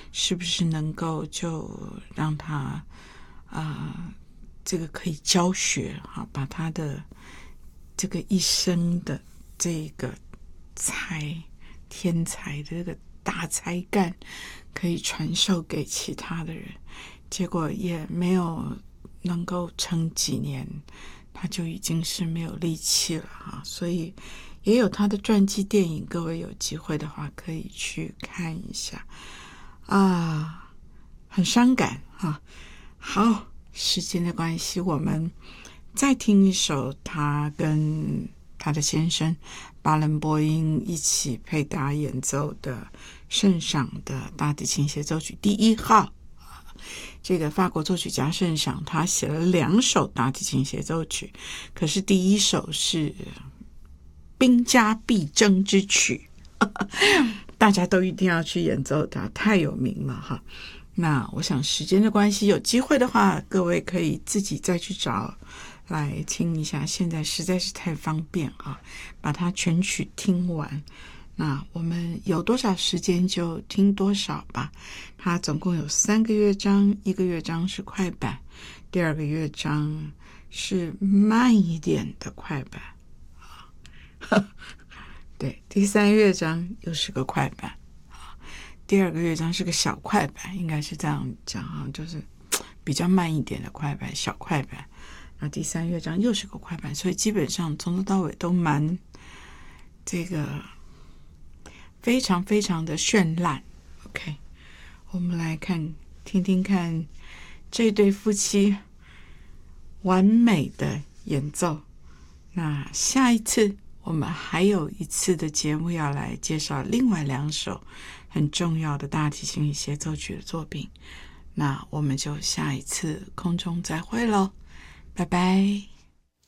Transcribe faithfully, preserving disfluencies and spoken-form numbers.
是不是能够就让他啊、呃、这个可以教学哈，把他的这个一生的这个才天才的这个大才干可以传授给其他的人，结果也没有能够撑几年，他就已经是没有力气了哈。所以也有他的传记电影，各位有机会的话可以去看一下啊，很伤感哈。好，时间的关系，我们再听一首他跟他的先生巴伦波因一起配搭演奏的圣赏的大提琴协奏曲第一号。这个法国作曲家圣赏他写了两首大提琴协奏曲，可是第一首是兵家必争之曲大家都一定要去演奏它，太有名了哈。那我想时间的关系，有机会的话各位可以自己再去找来听一下，现在实在是太方便啊，把它全曲听完。那我们有多少时间就听多少吧。它总共有三个乐章，一个乐章是快板，第二个乐章是慢一点的快板对，第三乐章又是个快板，第二个乐章是个小快板，应该是这样讲啊，就是比较慢一点的快板，小快板。那第三乐章又是个快板，所以基本上从头到尾都蛮这个非常非常的绚烂。 OK， 我们来看听听看这对夫妻完美的演奏。那下一次我们还有一次的节目要来介绍另外两首很重要的大提琴协奏曲的作品，那我们就下一次空中再会咯，拜拜。